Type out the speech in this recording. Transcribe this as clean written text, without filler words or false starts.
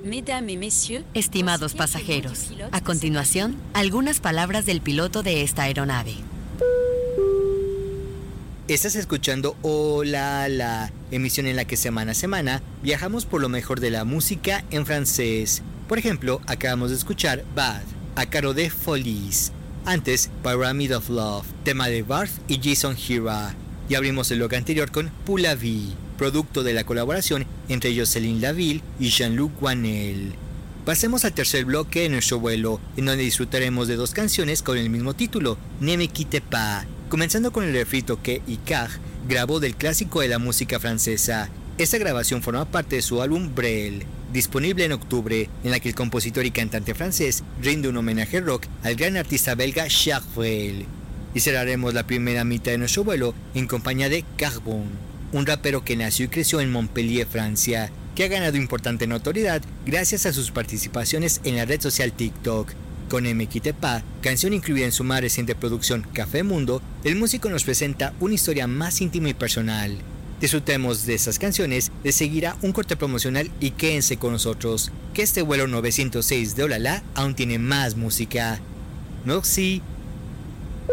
Estimados pasajeros, a continuación, algunas palabras del piloto de esta aeronave. Estás escuchando Hola la emisión en la que semana a semana viajamos por lo mejor de la música en francés. Por ejemplo, acabamos de escuchar Bad, a cargo de Folies. Antes, Pyramid of Love, tema de Barth y Jason Hira. Y abrimos el bloque anterior con Pour la Vie, producto de la colaboración entre Jocelyn Laville y Jean-Luc Wanel. Pasemos al tercer bloque de nuestro vuelo, en donde disfrutaremos de dos canciones con el mismo título, Ne me quitte pas, comenzando con el refrito que Icare grabó del clásico de la música francesa. Esta grabación forma parte de su álbum Brel, disponible en octubre, en la que el compositor y cantante francés rinde un homenaje rock al gran artista belga Jacques Brel. Y cerraremos la primera mitad de nuestro vuelo en compañía de Carbon, un rapero que nació y creció en Montpellier, Francia, que ha ganado importante notoriedad gracias a sus participaciones en la red social TikTok. Con Ne me quitte pas, canción incluida en su más reciente producción Café Mundo, el músico nos presenta una historia más íntima y personal. Disfrutemos de estas canciones, les seguirá un corte promocional y quédense con nosotros, que este vuelo 906 de Olala aún tiene más música. Merci.